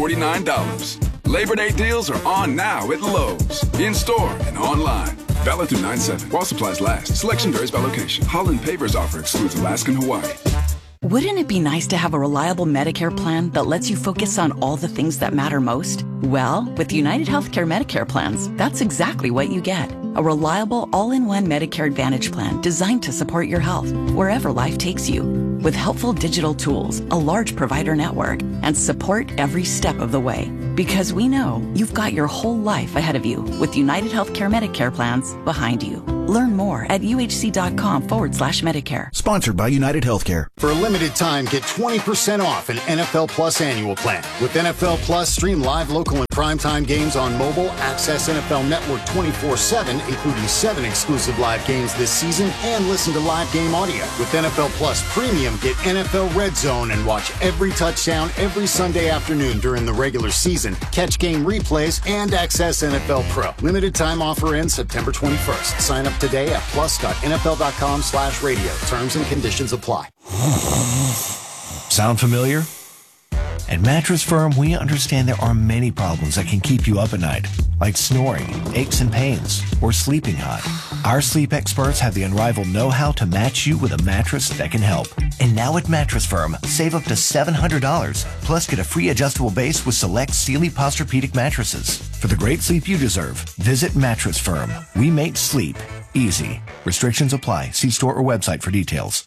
$49. Labor Day deals are on now at Lowe's. In-store and online. Valid through 9/7. While supplies last. Selection varies by location. Holland Pavers offer excludes Alaska and Hawaii. Wouldn't it be nice to have a reliable Medicare plan that lets you focus on all the things that matter most? Well, with United Healthcare Medicare plans, that's exactly what you get. A reliable all-in-one Medicare Advantage plan designed to support your health wherever life takes you. With helpful digital tools, a large provider network, and support every step of the way. Because we know you've got your whole life ahead of you with United Healthcare Medicare plans behind you. Learn more at uhc.com/Medicare. Sponsored by United Healthcare. For a limited time, get 20% off an NFL Plus annual plan. With NFL Plus, stream live, local, and primetime games on mobile. Access NFL Network 24/7, including 7 exclusive live games this season, and listen to live game audio. With NFL Plus Premium, get NFL Red Zone and watch every touchdown every Sunday afternoon during the regular season. Catch game replays and access NFL Pro. Limited time offer ends September 21st. Sign up today at plus.nfl.com/radio. Terms and conditions apply. Sound familiar? At Mattress Firm, we understand there are many problems that can keep you up at night, like snoring, aches and pains, or sleeping hot. Our sleep experts have the unrivaled know-how to match you with a mattress that can help. And now at Mattress Firm, save up to $700, plus get a free adjustable base with select Sealy Posturepedic mattresses. For the great sleep you deserve, visit Mattress Firm. We make sleep easy. Restrictions apply. See store or website for details.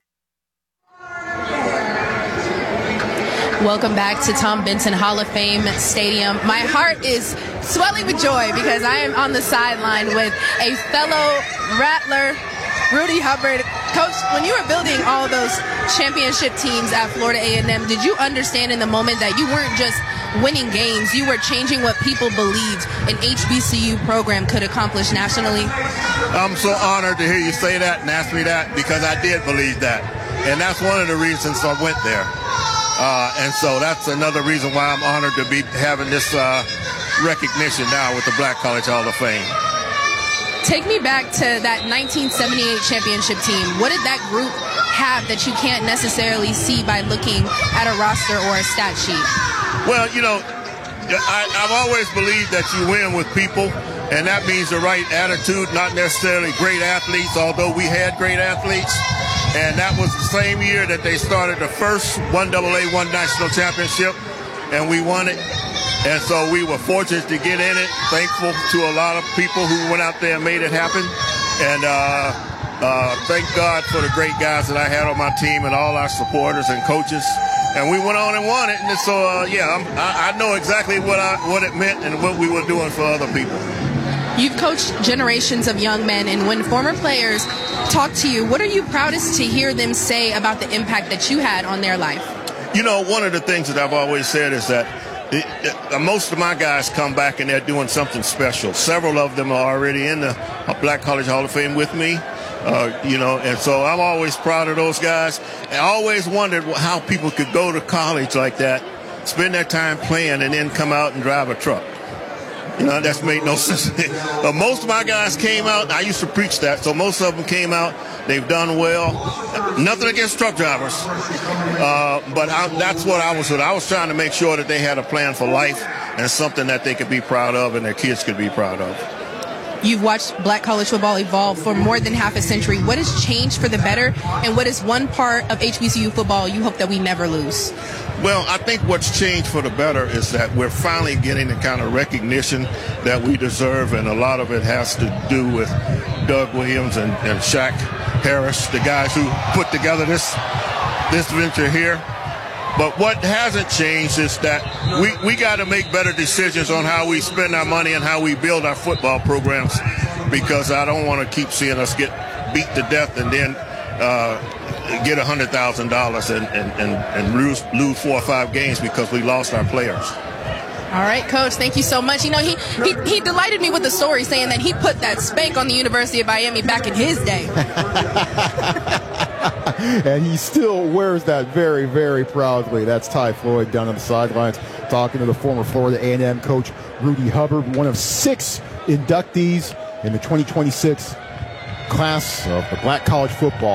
Welcome back to Tom Benson Hall of Fame Stadium. My heart is swelling with joy because I am on the sideline with a fellow Rattler, Rudy Hubbard. Coach, when you were building all those championship teams at Florida A&M, did you understand in the moment that you weren't just winning games, you were changing what people believed an HBCU program could accomplish nationally? I'm so honored to hear you say that and ask me that because I did believe that. And that's one of the reasons I went there. And so that's another reason why I'm honored to be having this recognition now with the Black College Hall of Fame. Take me back to that 1978 championship team. What did that group have that you can't necessarily see by looking at a roster or a stat sheet? Well, you know, I've always believed that you win with people, and that means the right attitude, not necessarily great athletes, although we had great athletes. And that was the same year that they started the first 1AA1 national championship, and we won it. And so we were fortunate to get in it, thankful to a lot of people who went out there and made it happen. And thank God for the great guys that I had on my team and all our supporters and coaches. And we went on and won it. And so, I know exactly what it meant and what we were doing for other people. You've coached generations of young men, and when former players talk to you, what are you proudest to hear them say about the impact that you had on their life? You know, one of the things that I've always said is that most of my guys come back and they're doing something special. Several of them are already in the Black College Hall of Fame with me, and so I'm always proud of those guys. I always wondered how people could go to college like that, spend their time playing, and then come out and drive a truck. You know, that's made no sense. Most of my guys came out. I used to preach that, so most of them came out. They've done well. Nothing against truck drivers, but that's what I was doing. I was trying to make sure that they had a plan for life and something that they could be proud of and their kids could be proud of. You've watched Black college football evolve for more than half a century. What has changed for the better, and what is one part of HBCU football you hope that we never lose? Well, I think what's changed for the better is that we're finally getting the kind of recognition that we deserve, and a lot of it has to do with Doug Williams and Shaq Harris, the guys who put together this venture here. But what hasn't changed is that we got to make better decisions on how we spend our money and how we build our football programs, because I don't want to keep seeing us get beat to death and then get $100,000 and lose 4 or 5 games because we lost our players. All right, Coach, thank you so much. You know, he delighted me with the story saying that he put that spank on the University of Miami back in his day. And he still wears that very, very proudly. That's Ty Floyd down on the sidelines talking to the former Florida A&M coach, Rudy Hubbard, one of 6 inductees in the 2026 class of the Black College Football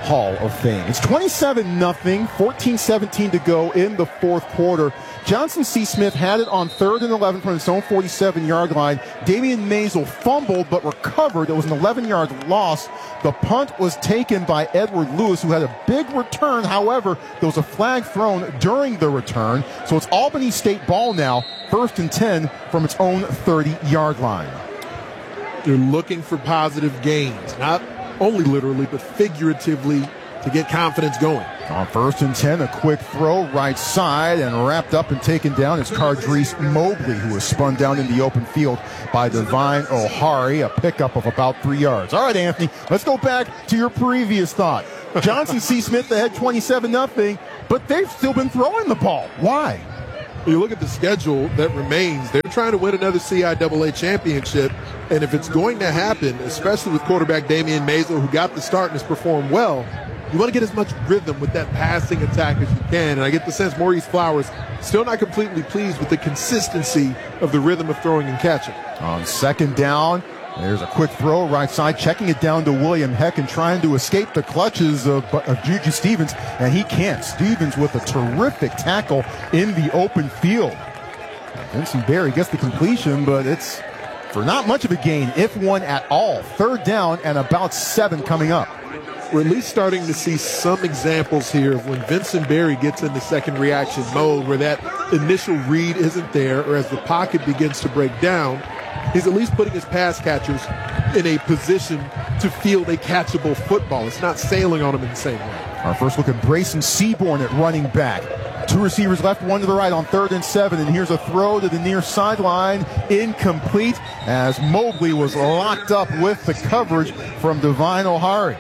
Hall of Fame. It's 27-0, 14-17 to go in the fourth quarter. Johnson C. Smith had it on 3rd and 11 from his own 47-yard line. Damian Maisel fumbled but recovered. It was an 11-yard loss. The punt was taken by Edward Lewis, who had a big return. However, there was a flag thrown during the return. So it's Albany State ball now, 1st and 10 from its own 30-yard line. They're looking for positive gains, not only literally, but figuratively, to get confidence going. On 1st and 10, a quick throw right side, and wrapped up and taken down is Cardreese Mobley, who was spun down in the open field by Divine O'Hari, a pickup of about 3 yards. All right, Anthony, let's go back to your previous thought. Johnson C. Smith ahead 27-0, but they've still been throwing the ball. Why? You look at the schedule that remains, they're trying to win another CIAA championship, and if it's going to happen, especially with quarterback Damian Maisel, who got the start and has performed well, you want to get as much rhythm with that passing attack as you can. And I get the sense Maurice Flowers still not completely pleased with the consistency of the rhythm of throwing and catching. On 2nd down, there's a quick throw right side, checking it down to William Heck and trying to escape the clutches of Juju Stevens, and he can't. Stevens with a terrific tackle in the open field. Vincent Berry gets the completion, but it's for not much of a gain, if one at all. 3rd down and about 7 coming up. We're at least starting to see some examples here of when Vincent Berry gets into second reaction mode, where that initial read isn't there, or as the pocket begins to break down, he's at least putting his pass catchers in a position to field a catchable football. It's not sailing on them in the same way. Our first look at Brayson Seaborn at running back. 2 receivers left, 1 to the right on 3rd and 7, and here's a throw to the near sideline, incomplete, as Mobley was locked up with the coverage from Divine O'Hari.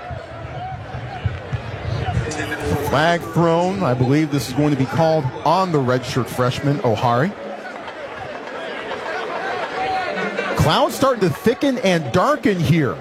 Flag thrown. I believe this is going to be called on the redshirt freshman, O'Hari. Clouds starting to thicken and darken here.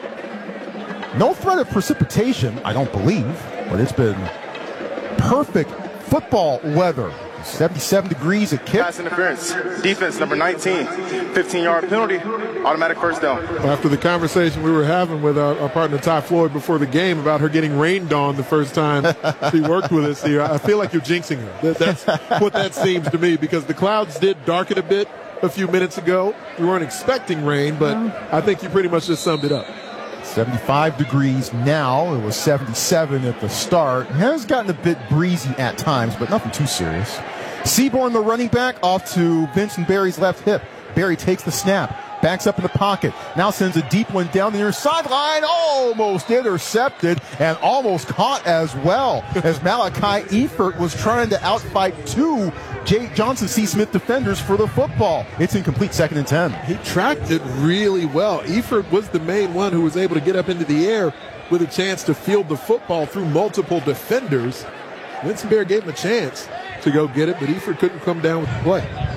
No threat of precipitation, I don't believe, but it's been perfect football weather. 77 degrees at kick. Pass interference. Defense, number 19. 15-yard penalty. Automatic first down. After the conversation we were having with our partner Ty Floyd before the game about her getting rained on the first time she worked with us here, I feel like you're jinxing her. That's what that seems to me, because the clouds did darken a bit a few minutes ago. We weren't expecting rain, but I think you pretty much just summed it up. 75 degrees now. It was 77 at the start. It has gotten a bit breezy at times, but nothing too serious. Seaborn, the running back, off to Vincent Berry's left hip. Berry takes the snap, backs up in the pocket, now sends a deep one down the near sideline, almost intercepted and almost caught as well, as Malachi Efert was trying to outfight 2 Johnson C. Smith defenders for the football. It's incomplete, 2nd and 10. He tracked it really well. Efert was the main one who was able to get up into the air with a chance to field the football through multiple defenders. Vincent Berry gave him a chance to go get it, but Efert couldn't come down with the play.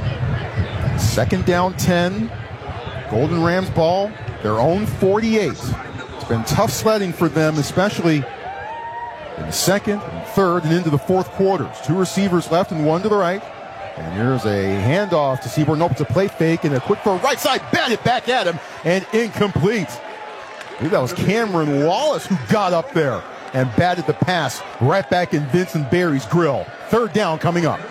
2nd down 10. Golden Rams ball, their own 48. It's been tough sledding for them, especially in the 2nd and 3rd and into the 4th quarters. 2 receivers left and 1 to the right. And here's a handoff to Seaborn. Nope, it's a play fake and a quick throw right side. Batted back at him and incomplete. I believe that was Cameron Wallace who got up there and batted the pass right back in Vincent Berry's grill. 3rd down coming up.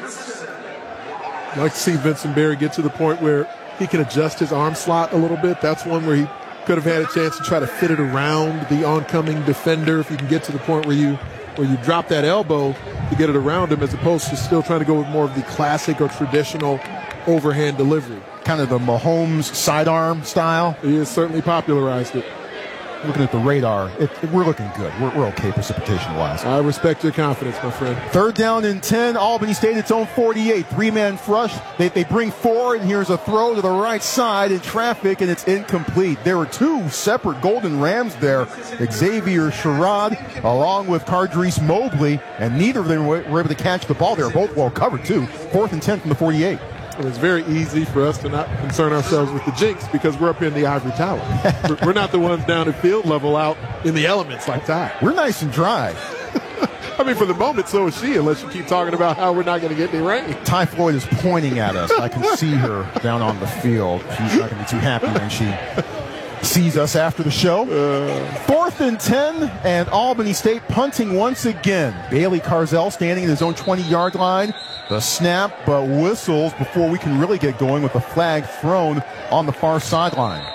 I'd like to see Vincent Berry get to the point where he can adjust his arm slot a little bit. That's one where he could have had a chance to try to fit it around the oncoming defender. If you can get to the point where you drop that elbow to get it around him, as opposed to still trying to go with more of the classic or traditional overhand delivery. Kind of the Mahomes sidearm style. He has certainly popularized it. Looking at the radar, we're looking good. We're okay precipitation-wise. I respect your confidence, my friend. 3rd down and 10. Albany State, its own 48. 3-man rush. They bring 4, and here's a throw to the right side in traffic, and it's incomplete. There were 2 separate Golden Rams there. Xavier Sherrod along with Cardreese Mobley, and neither of them were able to catch the ball. They were both well covered, too. 4th and 10 from the 48. It was very easy for us to not concern ourselves with the jinx because we're up here in the ivory tower. We're not the ones down at field level out in the elements like Ty. We're nice and dry. I mean, for the moment, so is she, unless you keep talking about how we're not going to get any rain. Ty Floyd is pointing at us. I can see her down on the field. She's not going to be too happy when she sees us after the show. 4th and 10, and Albany State punting once again. Bailey Carzell standing at his own 20-yard line. The snap, but whistles before we can really get going with the flag thrown on the far sideline.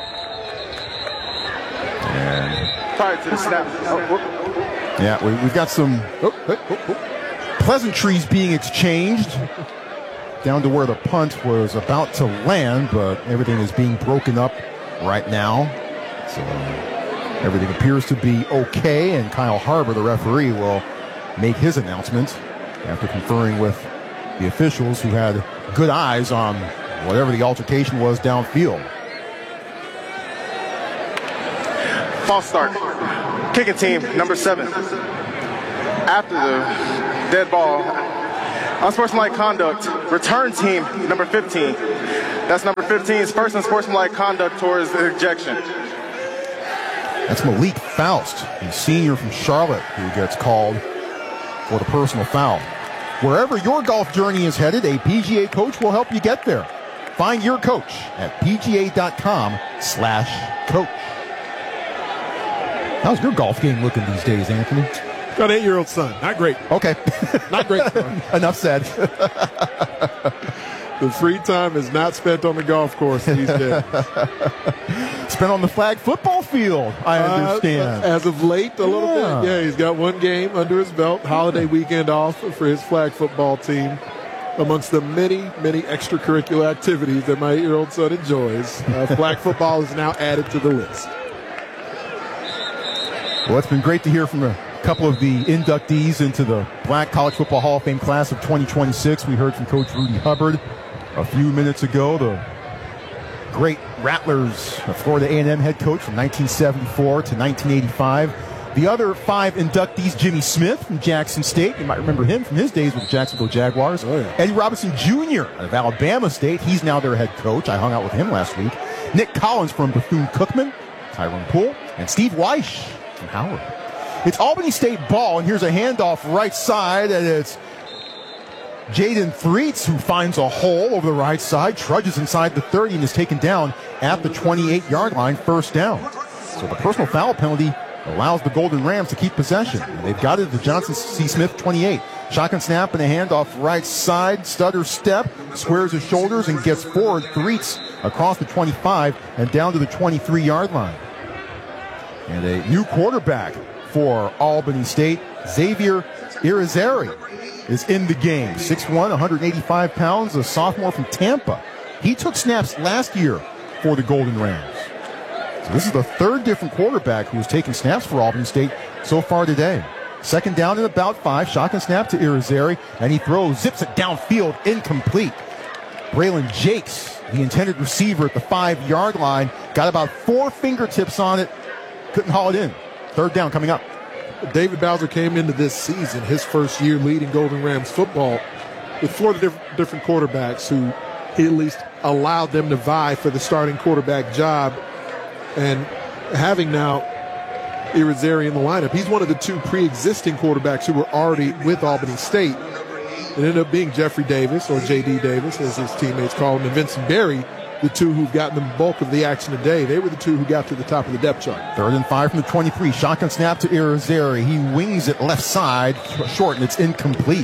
And prior to the snap. Yeah, we've got some pleasantries being exchanged down to where the punt was about to land, but everything is being broken up right now. So everything appears to be okay, and Kyle Harbor, the referee, will make his announcement after conferring with the officials who had good eyes on whatever the altercation was downfield. False start. Kicking team, number 7. After the dead ball, unsportsmanlike conduct. Return team, number 15. That's number 15's first unsportsmanlike conduct towards the ejection. That's Malik Faust, a senior from Charlotte, who gets called for the personal foul. Wherever your golf journey is headed, a PGA coach will help you get there. Find your coach at pga.com/coach. How's your golf game looking these days, Anthony? Got an 8-year-old son. Not great. Okay. Not great. Enough said. The free time is not spent on the golf course these days. Spent on the flag football field, I understand. As of late, a little bit. Yeah, he's got one game under his belt. Holiday weekend off for his flag football team. Amongst the many, many extracurricular activities that my 8-year-old son enjoys, flag football is now added to the list. Well, it's been great to hear from a couple of the inductees into the Black College Football Hall of Fame class of 2026. We heard from Coach Rudy Hubbard a few minutes ago, the great Rattlers Florida A&M head coach from 1974 to 1985. The other 5 inductees, Jimmy Smith from Jackson State. You might remember him from his days with the Jacksonville Jaguars. Oh, yeah. Eddie Robinson Jr. out of Alabama State. He's now their head coach. I hung out with him last week. Nick Collins from Bethune-Cookman. Tyrone Poole. And Steve Weish from Howard. It's Albany State ball, and here's a handoff right side, and it's Jaden Threets who finds a hole over the right side, trudges inside the 30, and is taken down at the 28-yard line, first down. So the personal foul penalty allows the Golden Rams to keep possession. And they've got it at the Johnson C. Smith 28. Shotgun snap and a handoff right side, stutter step, squares his shoulders and gets forward. Threets across the 25 and down to the 23-yard line. And a new quarterback for Albany State, Xavier Irizarry, is in the game. 6'1", 185 pounds, a sophomore from Tampa. He took snaps last year for the Golden Rams. So this is the 3rd different quarterback who has taken snaps for Albany State so far today. Second down and about 5. Shotgun snap to Irizarry, and he throws, zips it downfield, incomplete. Braylon Jakes, the intended receiver at the 5-yard line, got about 4 fingertips on it, couldn't haul it in. Third down coming up. David Bowser came into this season, his first year leading Golden Rams football, with 4 different quarterbacks who he at least allowed them to vie for the starting quarterback job. And having now Irizarry in the lineup, he's one of the 2 pre-existing quarterbacks who were already with Albany State. It ended up being Jeffrey Davis, or J.D. Davis, as his teammates call him, and Vincent Berry, the 2 who've gotten the bulk of the action today. They were the 2 who got to the top of the depth chart. 3rd and 5 from the 23. Shotgun snap to Irizarry. He wings it left side, short, and it's incomplete.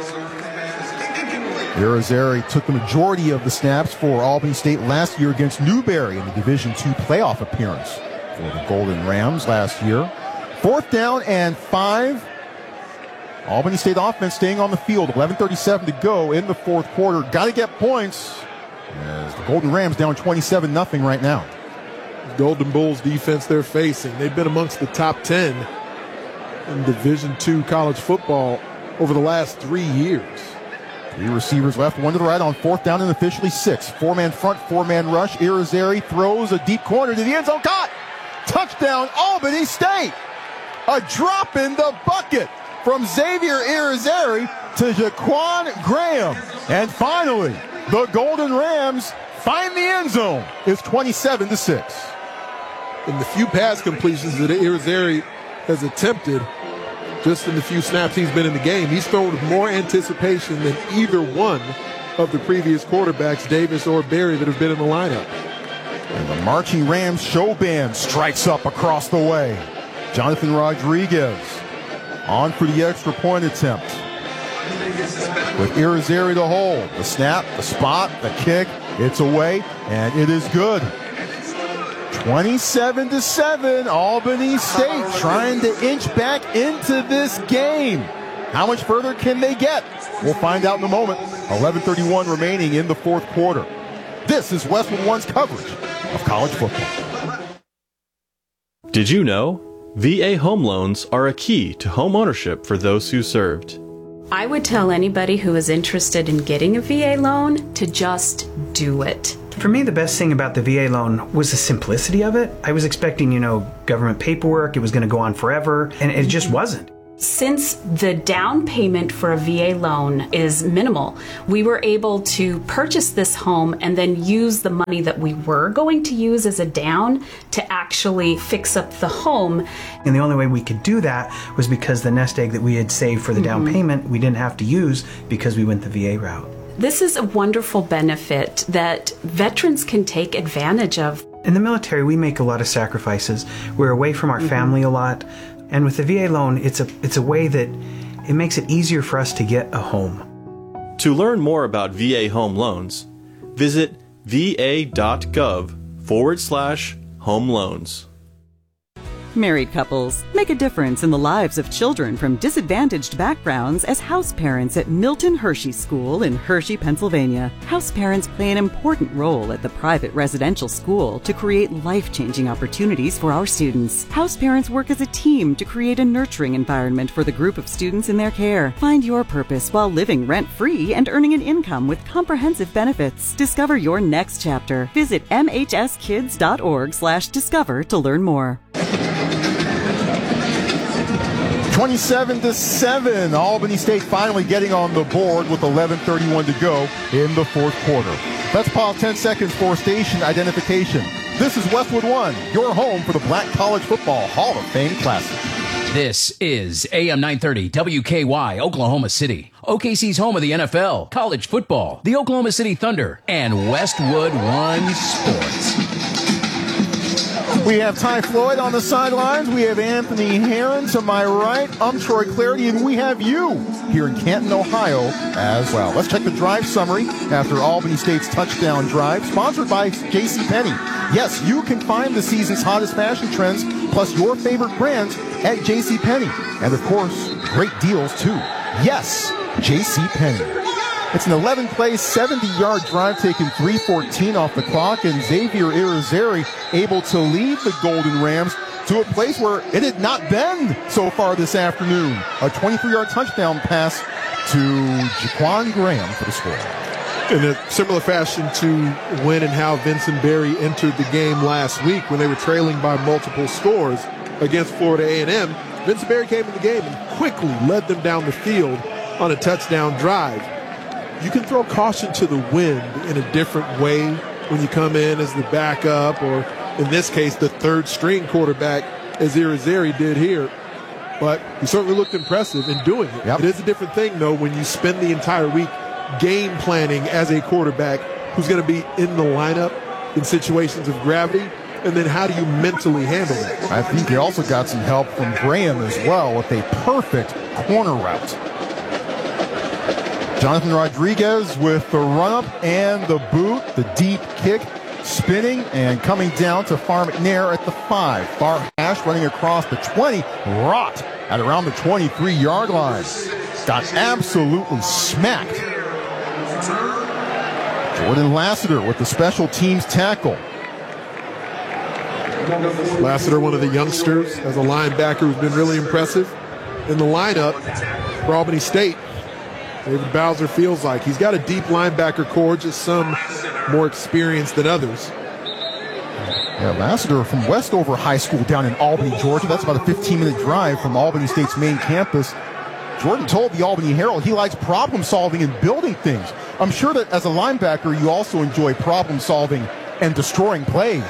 Irizarry took the majority of the snaps for Albany State last year against Newberry in the Division II playoff appearance for the Golden Rams last year. 4th down and 5. Albany State offense staying on the field. 11:37 to go in the 4th quarter. Got to get points, as the Golden Rams down 27-0 right now. Golden Bulls defense they're facing. They've been amongst the top 10 in Division II college football over the last 3 years. 3 receivers left, 1 to the right on 4th down and officially 6. 4-man front, 4-man rush. Irizarry throws a deep corner to the end zone. Caught! Touchdown, Albany State! A drop in the bucket from Xavier Irizarry to Jaquan Graham. And finally, the Golden Rams find the end zone. It's 27-6. In the few pass completions that Irizarry has attempted, just in the few snaps he's been in the game, he's thrown with more anticipation than either one of the previous quarterbacks, Davis or Berry, that have been in the lineup. And the marching Rams show band strikes up across the way. Jonathan Rodriguez on for the extra point attempt. With Irizarry to hold. The snap, the spot, the kick. It's away, and it is good. 27-7, Albany State trying to inch back into this game. How much further can they get? We'll find out in a moment. 11:31 remaining in the fourth quarter. This is Westwood One's coverage of college football. Did you know? VA home loans are a key to home ownership for those who served. I would tell anybody who is interested in getting a VA loan to just do it. For me, the best thing about the VA loan was the simplicity of it. I was expecting, government paperwork, it was going to go on forever, and it just wasn't. Since the down payment for a VA loan is minimal, we were able to purchase this home and then use the money that we were going to use as a down to actually fix up the home. And the only way we could do that was because the nest egg that we had saved for the down payment, we didn't have to use because we went the VA route. This is a wonderful benefit that veterans can take advantage of. In the military, we make a lot of sacrifices. We're away from our family a lot. And with the VA loan, it's a way that it makes it easier for us to get a home. To learn more about VA home loans, visit va.gov/home loans. Married couples make a difference in the lives of children from disadvantaged backgrounds as house parents at Milton Hershey School in Hershey, Pennsylvania. House parents play an important role at the private residential school to create life-changing opportunities for our students. House parents work as a team to create a nurturing environment for the group of students in their care. Find your purpose while living rent-free and earning an income with comprehensive benefits. Discover your next chapter. Visit mhskids.org/discover to learn more. 27-7, Albany State finally getting on the board with 11:31 to go in the fourth quarter. Let's pause 10 seconds for station identification. This is Westwood One, your home for the Black College Football Hall of Fame Classic. This is AM 930 WKY, Oklahoma City. OKC's home of the NFL, college football, the Oklahoma City Thunder, and Westwood One Sports. We have Ty Floyd on the sidelines. We have Anthony Herron to my right. I'm Troy Clarity, and we have you here in Canton, Ohio as well. Let's check the drive summary after Albany State's touchdown drive, sponsored by JCPenney. Yes, you can find the season's hottest fashion trends, plus your favorite brands at JCPenney. And, of course, great deals, too. Yes, JCPenney. It's an 11-play, 70-yard drive, taking 3:14 off the clock, and Xavier Irizarry able to lead the Golden Rams to a place where it had not been so far this afternoon. A 23-yard touchdown pass to Jaquan Graham for the score. In a similar fashion to when and how Vincent Berry entered the game last week when they were trailing by multiple scores against Florida A&M, Vincent Berry came in the game and quickly led them down the field on a touchdown drive. You can throw caution to the wind in a different way when you come in as the backup, or in this case, the third-string quarterback, as Irizarry did here. But he certainly looked impressive in doing it. Yep. It is a different thing, though, when you spend the entire week game planning as a quarterback who's going to be in the lineup in situations of gravity, and then how do you mentally handle it? I think he also got some help from Graham as well with a perfect corner route. Jonathan Rodriguez with the run-up and the boot, the deep kick, spinning and coming down to Far McNair at the 5. Far hash running across the 20, Rott at around the 23-yard line. Got absolutely smacked. Jordan Lassiter with the special teams tackle. Lassiter, one of the youngsters, as a linebacker who's been really impressive in the lineup for Albany State. David Bowser feels like he's got a deep linebacker core, just some more experienced than others. Yeah, Lassiter from Westover High School down in Albany, Georgia. That's about a 15-minute drive from Albany State's main campus. Jordan told the Albany Herald he likes problem solving and building things. I'm sure that as a linebacker, you also enjoy problem solving and destroying plays.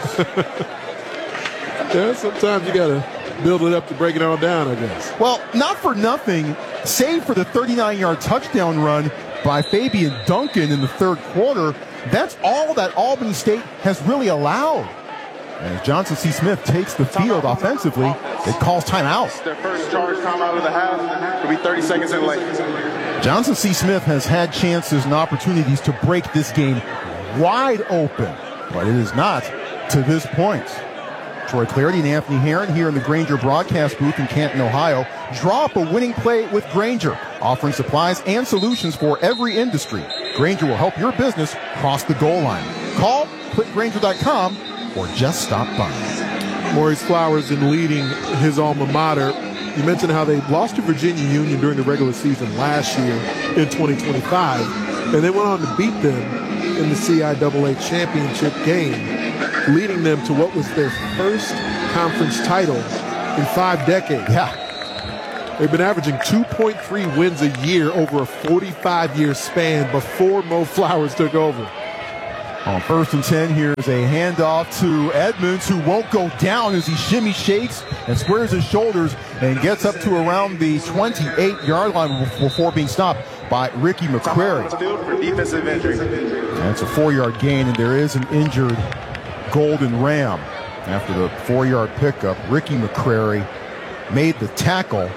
Yeah, sometimes you got to build it up to break it all down, I guess. Well, not for nothing, save for the 39-yard touchdown run by Fabian Duncan in the third quarter, That's all that Albany State has really allowed. And as Johnson C. Smith takes the field offensively, it calls timeout. Their first charge timeout of the half will be 30 seconds in late. Johnson C. Smith has had chances and opportunities to break this game wide open, but it is not to this point. Troy Clarity and Anthony Herron here in the Grainger broadcast booth in Canton, Ohio. Draw up a winning play with Grainger, offering supplies and solutions for every industry. Grainger will help your business cross the goal line. Call, click Grainger.com, or just stop by. Maurice Flowers in leading his alma mater. You mentioned how they lost to Virginia Union during the regular season last year in 2025, and they went on to beat them in the CIAA championship game, leading them to what was their first conference title in 5 decades. Yeah. They've been averaging 2.3 wins a year over a 45-year span before Mo Flowers took over. On 1st and 10, here's a handoff to Edmonds, who won't go down as he shimmy shakes and squares his shoulders and gets up to around the 28-yard line before being stopped by Ricky McCrary. For defensive injury. That's a 4-yard gain, and there is an injured Golden Ram. After the 4-yard pickup, Ricky McCrary made the tackle.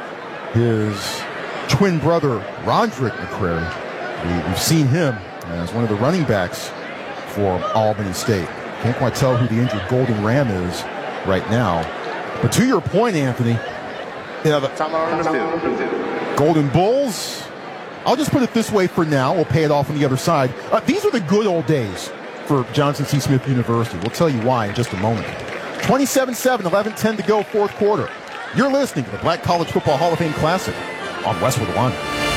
His twin brother, Roderick McCrary, we've seen him as one of the running backs for Albany State. Can't quite tell who the injured Golden Ram is right now. But to your point, Anthony, the Golden Bulls, I'll just put it this way for now. We'll pay it off on the other side. These are the good old days for Johnson C. Smith University. We'll tell you why in just a moment. 27-7, 11-10 to go, fourth quarter. You're listening to the Black College Football Hall of Fame Classic on Westwood One.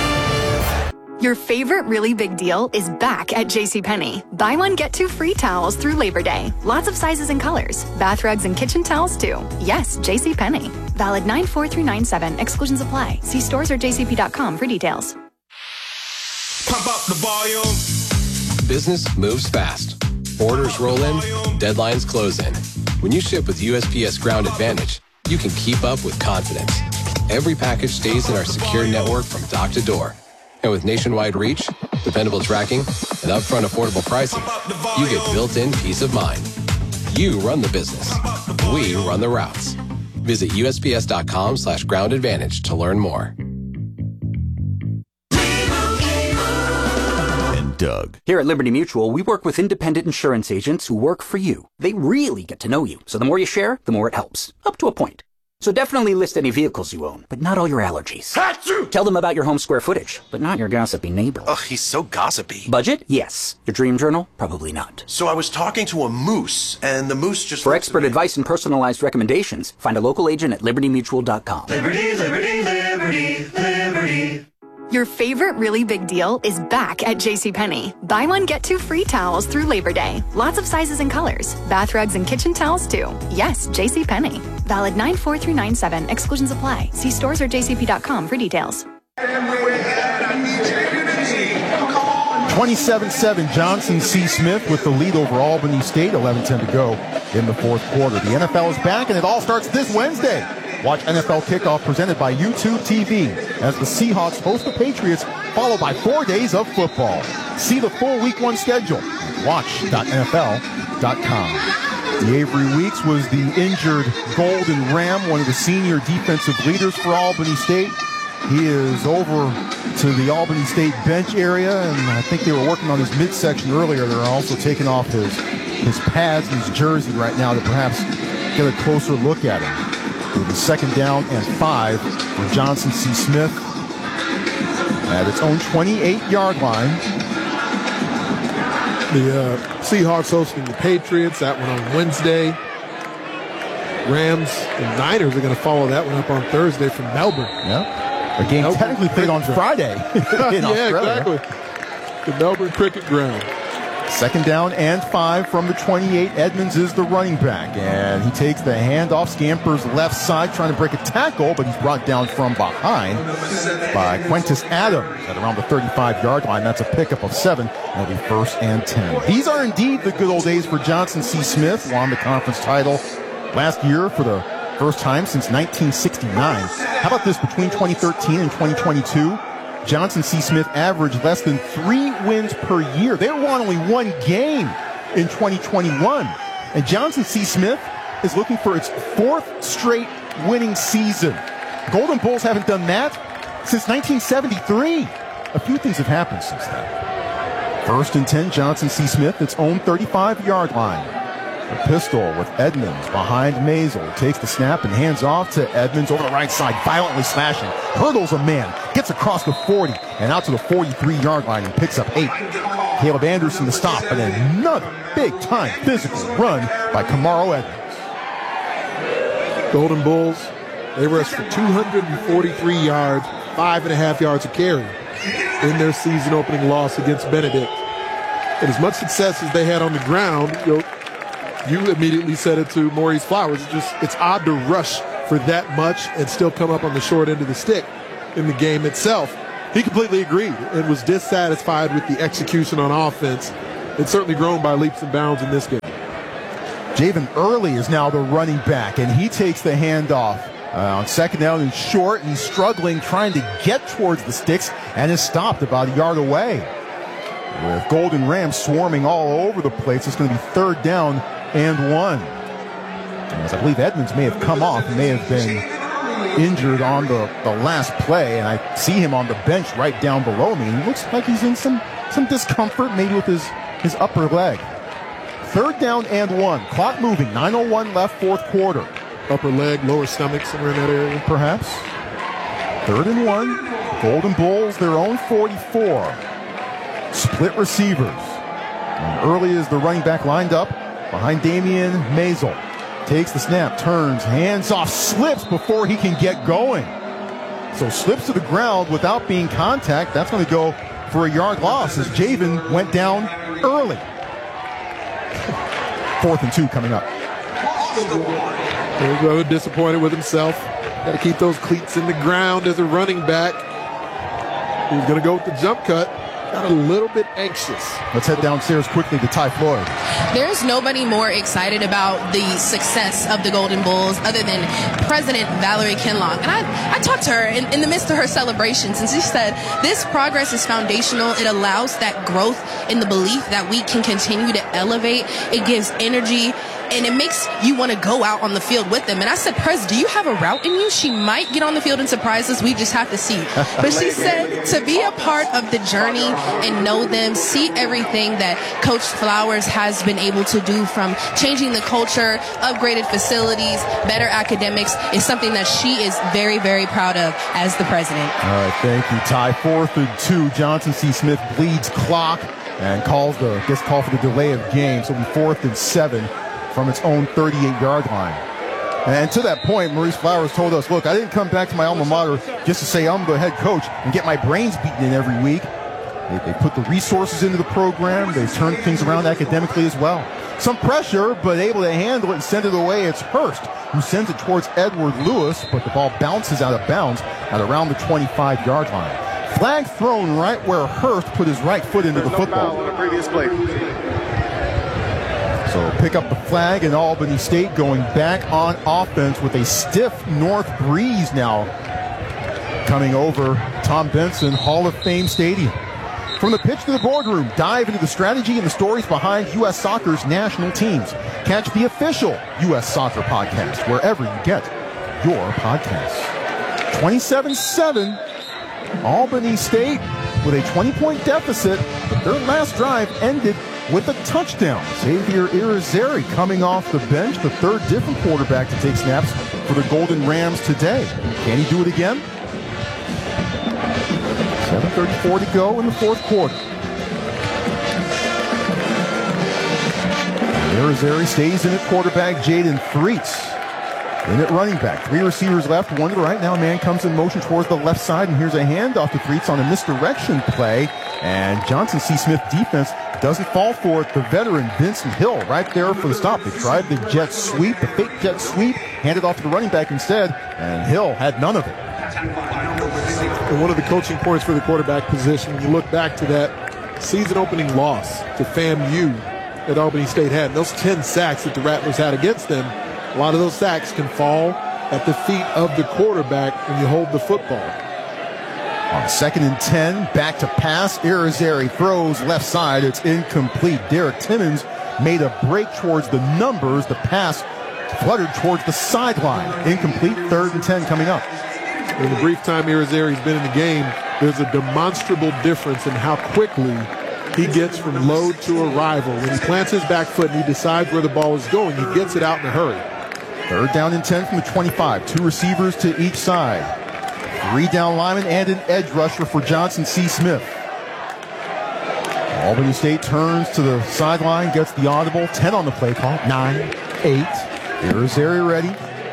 Your favorite really big deal is back at JCPenney. Buy one, get 2 free towels through Labor Day. Lots of sizes and colors. Bath rugs and kitchen towels too. Yes, JCPenney. Valid 9/4 through 9/7. Exclusions apply. See stores or jcp.com for details. Pump up the volume. Business moves fast. Orders roll in, deadlines close in. When you ship with USPS Ground Advantage, you can keep up with confidence. Every package stays in our secure network from dock to door. And with nationwide reach, dependable tracking, and upfront affordable pricing, you get built-in peace of mind. You run the business. We run the routes. Visit USPS.com/Ground Advantage to learn more. And Doug. Here at Liberty Mutual, we work with independent insurance agents who work for you. They really get to know you, so the more you share, the more it helps. Up to a point. So definitely list any vehicles you own, but not all your allergies. Achoo! Tell them about your home square footage, but not your gossipy neighbor. Ugh, he's so gossipy. Budget? Yes. Your dream journal? Probably not. So I was talking to a moose, and the moose just... For expert advice and personalized recommendations, find a local agent at libertymutual.com. Liberty, liberty, liberty, liberty. Your favorite really big deal is back at JCPenney. Buy one, get 2 free towels through Labor Day. Lots of sizes and colors. Bath rugs and kitchen towels too. Yes, JCPenney. Valid 9/4 through 9/7. Exclusions apply. See stores or jcp.com for details. 27-7, Johnson C. Smith with the lead over Albany State. 11-10 to go in the fourth quarter. The NFL is back, and it all starts this Wednesday. Watch NFL Kickoff presented by YouTube TV as the Seahawks host the Patriots, followed by 4 days of football. See the full Week 1 schedule at watch.nfl.com. Avery Weeks was the injured Golden Ram, one of the senior defensive leaders for Albany State. He is over to the Albany State bench area, and I think they were working on his midsection earlier. They're also taking off his pads and his jersey right now to perhaps get a closer look at him. With the 2nd down and 5 for Johnson C. Smith at its own 28-yard line. The Seahawks hosting the Patriots. That one on Wednesday. Rams and Niners are going to follow that one up on Thursday from Melbourne. Yeah, a game technically played on Friday in Australia. Exactly. The Melbourne Cricket Ground. 2nd down and 5 from the 28. Edmonds is the running back, and he takes the handoff, scampers left side, trying to break a tackle, but he's brought down from behind by Quintus Adams at around the 35-yard line. That's a pickup of 7. That'll be 1st and 10. These are indeed the good old days for Johnson C. Smith. Won the conference title last year for the first time since 1969. How about this, between 2013 and 2022? Johnson C. Smith averaged less than 3 wins per year. They won only 1 game in 2021. And Johnson C. Smith is looking for its 4th straight winning season. Golden Bulls haven't done that since 1973. A few things have happened since then. 1st and 10, Johnson C. Smith, its own 35-yard line. The pistol with Edmonds behind Maisel. Takes the snap and hands off to Edmonds over the right side, violently slashing. Hurdles a man, gets across the 40 and out to the 43-yard line and picks up 8. Caleb Anderson to stop, and another big-time physical run by Kamaro Edmonds. Golden Bulls, they rushed for 243 yards, 5.5 yards a carry in their season-opening loss against Benedict. And as much success as they had on the ground, you immediately said it to Maurice Flowers. It's odd to rush for that much and still come up on the short end of the stick in the game itself. He completely agreed and was dissatisfied with the execution on offense. It's certainly grown by leaps and bounds in this game. Javen Early is now the running back, and he takes the handoff on 2nd down and short, and he's struggling, trying to get towards the sticks, and is stopped about a yard away. With Golden Rams swarming all over the place, it's going to be 3rd down and 1. As I believe Edmonds may have come off, may have been injured on the last play, and I see him on the bench right down below me. He looks like he's in some discomfort, maybe with his upper leg. 3rd down and 1. Clock moving. 9:01 left, 4th quarter. Upper leg, lower stomach, somewhere in that area. Perhaps. 3rd and 1. Golden Bulls, their own 44. Split receivers. And Early is the running back lined up behind Damian Maisel. Takes the snap, turns, hands off, slips before he can get going. So slips to the ground without being contact. That's going to go for a yard loss as Javen went down early. 4th and 2 coming up. Rather disappointed with himself. Got to keep those cleats in the ground as a running back. He's going to go with the jump cut. Got a little bit anxious. Let's head downstairs quickly to Ty Floyd. There's nobody more excited about the success of the Golden Bulls other than President Valerie Kinloch. And I talked to her in the midst of her celebrations, and she said this progress is foundational. It allows that growth in the belief that we can continue to elevate. It gives energy, and it makes you want to go out on the field with them. And I said, Prez, do you have a route in you? She might get on the field and surprise us. We just have to see. But she said to be a part of the journey and know them, see everything that Coach Flowers has been able to do, from changing the culture, upgraded facilities, better academics, is something that she is very, very proud of as the president. All right, thank you, Ty. 4th and 2. Johnson C. Smith bleeds clock and call for the delay of game. So it'll be 4th and 7 from its own 38-yard line. And to that point, Maurice Flowers told us, look, I didn't come back to my alma mater just to say I'm the head coach and get my brains beaten in every week. They put the resources into the program. They turned things around academically as well. Some pressure, but able to handle it and send it away. It's Hurst who sends it towards Edward Lewis, but the ball bounces out of bounds at around the 25-yard line. Flag thrown right where Hurst put his right foot into the football. On the previous play. So pick up the flag, and Albany State going back on offense with a stiff north breeze now coming over Tom Benson Hall of Fame Stadium. From the pitch to the boardroom, dive into the strategy and the stories behind U.S. Soccer's national teams. Catch the official U.S. Soccer podcast wherever you get your podcasts. 27-7, Albany State with a 20-point deficit, but their last drive ended with a touchdown. Xavier Irizarry coming off the bench, the 3rd different quarterback to take snaps for the Golden Rams today. Can he do it again? 7:34 to go in the 4th quarter. Irizarry stays in at quarterback. Jaden Threets in at running back. 3 receivers left, 1 to the right. Now a man comes in motion towards the left side, and here's a handoff to Threets on a misdirection play. And Johnson C. Smith defense doesn't fall for it. The veteran Vincent Hill right there for the stop. They tried the jet sweep, the fake jet sweep, handed off to the running back instead, and Hill had none of it. And one of the coaching points for the quarterback position, when you look back to that season-opening loss to FAMU that Albany State had, and those 10 sacks that the Rattlers had against them, a lot of those sacks can fall at the feet of the quarterback when you hold the football. On 2nd and 10, back to pass. Irizarry throws left side. It's incomplete. Derek Timmons made a break towards the numbers. The pass fluttered towards the sideline. Incomplete. 3rd and 10 coming up. In the brief time Irizarry's been in the game, there's a demonstrable difference in how quickly he gets from load to arrival. When he plants his back foot and he decides where the ball is going, he gets it out in a hurry. 3rd down and 10 from the 25. 2 receivers to each side. 3 down linemen and an edge rusher for Johnson C. Smith. Albany State turns to the sideline, gets the audible. 10 on the play call. 9, 8. Irizarry ready.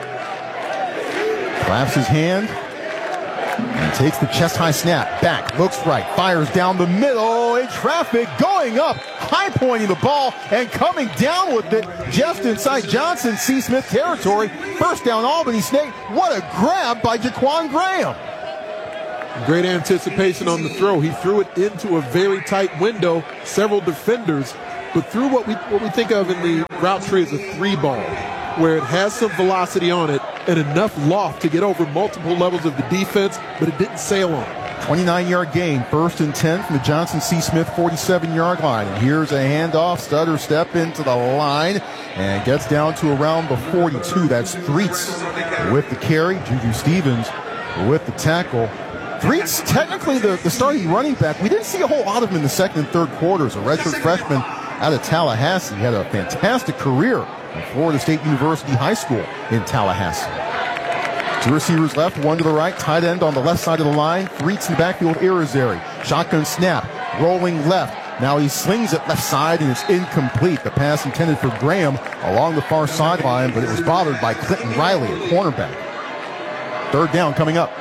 Claps his hand. And takes the chest-high snap. Back, looks right, fires down the middle. In traffic, going up, high-pointing the ball, and coming down with it just inside Johnson C. Smith territory. 1st down Albany State. What a grab by Jaquan Graham. Great anticipation on the throw. He threw it into a very tight window, several defenders, but threw what we think of in the route tree as a 3-ball, where it has some velocity on it and enough loft to get over multiple levels of the defense, but it didn't sail on. 29-yard gain, 1st and 10 from the Johnson C. Smith 47-yard line. And here's a handoff, stutter step into the line, and gets down to around the 42. That's Threets with the carry. Juju Stevens with the tackle. Threets, technically the starting running back. We didn't see a whole lot of him in the 2nd and 3rd quarters. A redshirt freshman out of Tallahassee. Had a fantastic career at Florida State University High School in Tallahassee. 2 receivers left, 1 to the right, tight end on the left side of the line. Threets in the backfield, Irizarry. Shotgun snap, rolling left. Now he slings it left side, and it's incomplete. The pass intended for Graham along the far sideline, but it was bothered by Clinton Riley, a cornerback. 3rd down coming up.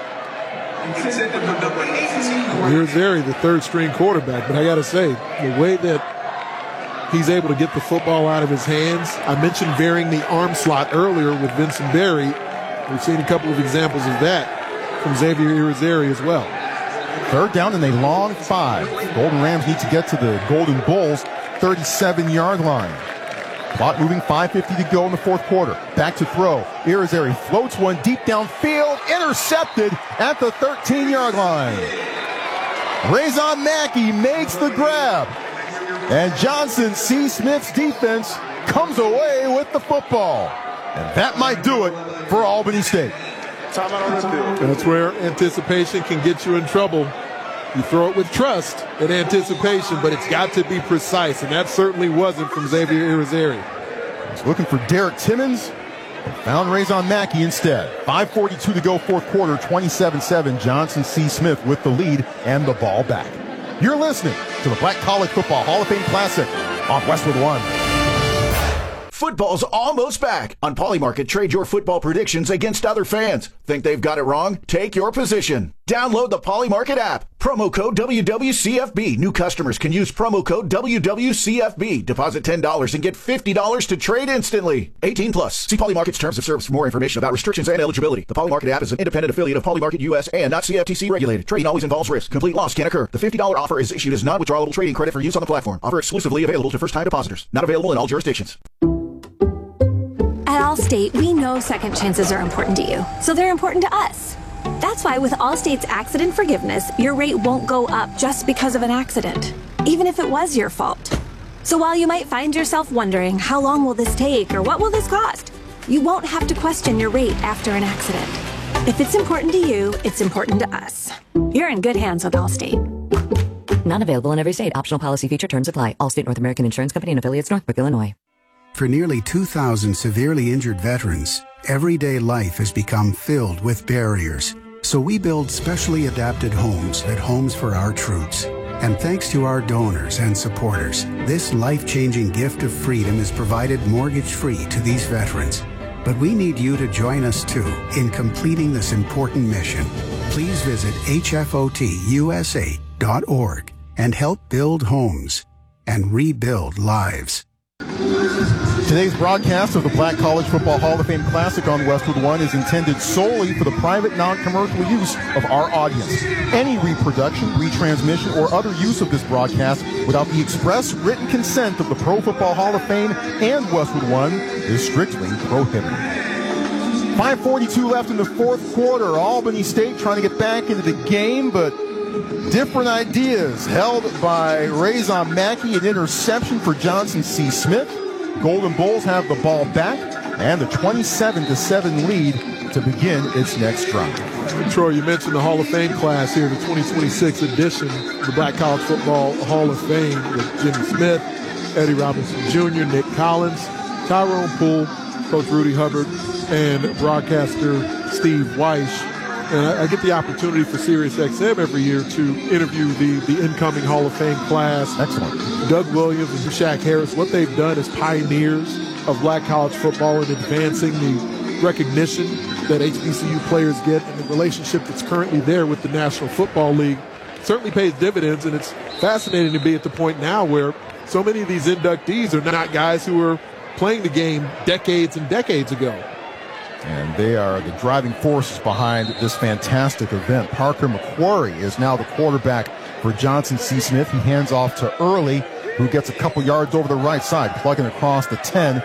Irizarry, the 3rd-string quarterback, but I got to say, the way that he's able to get the football out of his hands. I mentioned varying the arm slot earlier with Vincent Berry. We've seen a couple of examples of that from Xavier Irizarry as well. 3rd down and a long 5. Golden Rams need to get to the Golden Bulls 37-yard line. Clock moving, 5:50 to go in the 4th quarter. Back to throw. Irizarry floats one deep downfield, intercepted at the 13-yard line. Razon Mackey makes the grab. And Johnson C. Smith's defense comes away with the football. And that might do it for Albany State. That's where anticipation can get you in trouble. You throw it with trust and anticipation, but it's got to be precise, and that certainly wasn't from Xavier Irizarry. He's looking for Derek Timmons, but found Razon Mackey instead. 5:42 to go, 4th quarter, 27-7. Johnson C. Smith with the lead and the ball back. You're listening to the Black College Football Hall of Fame Classic on Westwood One. Football's almost back. On Polymarket, trade your football predictions against other fans. Think they've got it wrong? Take your position. Download the Polymarket app. Promo code WWCFB. New customers can use promo code WWCFB. Deposit $10 and get $50 to trade instantly. 18 plus. See Polymarket's terms of service for more information about restrictions and eligibility. The Polymarket app is an independent affiliate of Polymarket US and not CFTC regulated. Trading always involves risk. Complete loss can occur. The $50 offer is issued as non-withdrawable trading credit for use on the platform. Offer exclusively available to first-time depositors. Not available in all jurisdictions. At Allstate, we know second chances are important to you, so they're important to us. That's why with Allstate's accident forgiveness, your rate won't go up just because of an accident, even if it was your fault. So while you might find yourself wondering, how long will this take or what will this cost? You won't have to question your rate after an accident. If it's important to you, it's important to us. You're in good hands with Allstate. Not available in every state. Optional policy feature terms apply. Allstate North American Insurance Company and affiliates, Northbrook, Illinois. For nearly 2,000 severely injured veterans, everyday life has become filled with barriers. So we build specially adapted homes at Homes for Our Troops. And thanks to our donors and supporters, this life-changing gift of freedom is provided mortgage-free to these veterans. But we need you to join us too in completing this important mission. Please visit hfotusa.org and help build homes and rebuild lives. Today's broadcast of the Black College Football Hall of Fame Classic on Westwood One is intended solely for the private, non-commercial use of our audience. Any reproduction, retransmission, or other use of this broadcast without the express written consent of the Pro Football Hall of Fame and Westwood One is strictly prohibited. 5:42 left in the 4th quarter. Albany State trying to get back into the game, but Different ideas held by Razon Mackey, an interception for Johnson C. Smith. Golden Bulls have the ball back and the 27-7 lead to begin its next drive. Troy, you mentioned the Hall of Fame class here, the 2026 edition of the Black College Football Hall of Fame with Jimmy Smith, Eddie Robinson Jr., Nick Collins, Tyrone Poole, Coach Rudy Hubbard, and broadcaster Steve Weish. And I get the opportunity for SiriusXM every year to interview the incoming Hall of Fame class. Excellent. Doug Williams and Shaq Harris, what they've done as pioneers of black college football and advancing the recognition that HBCU players get and the relationship that's currently there with the National Football League certainly pays dividends. And it's fascinating to be at the point now where so many of these inductees are not guys who were playing the game decades and decades ago. And they are the driving forces behind this fantastic event. Parker McQuarrie is now the quarterback for Johnson C. Smith. He hands off to Early, who gets a couple yards over the right side, plugging across the 10